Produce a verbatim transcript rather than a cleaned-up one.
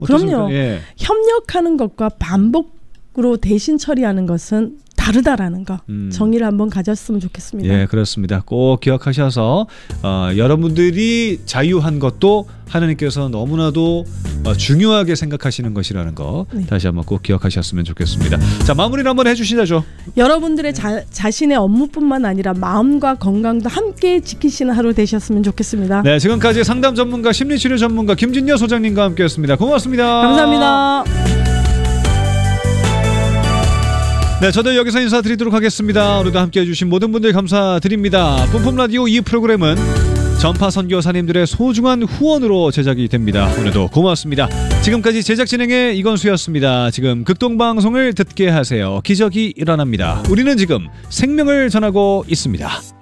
어떻습니까? 그럼요. 예. 협력하는 것과 반복으로 대신 처리하는 것은 다르다라는 거 음. 정의를 한번 가졌으면 좋겠습니다. 예, 그렇습니다. 꼭 기억하셔서 어, 여러분들이 자유한 것도 하나님께서 너무나도 어, 중요하게 생각하시는 것이라는 거 네. 다시 한번 꼭 기억하셨으면 좋겠습니다. 자, 마무리를 한번 해주시죠. 여러분들의 자, 자신의 업무뿐만 아니라 마음과 건강도 함께 지키시는 하루 되셨으면 좋겠습니다. 네, 지금까지 상담 전문가, 심리치료 전문가 김진여 소장님과 함께했습니다. 고맙습니다. 감사합니다. 네, 저도 여기서 인사드리도록 하겠습니다. 오늘도 함께해 주신 모든 분들 감사드립니다. 뿜뿜라디오 이 프로그램은 전파 선교사님들의 소중한 후원으로 제작이 됩니다. 오늘도 고맙습니다. 지금까지 제작 진행의 이건수였습니다. 지금 극동방송을 듣게 하세요. 기적이 일어납니다. 우리는 지금 생명을 전하고 있습니다.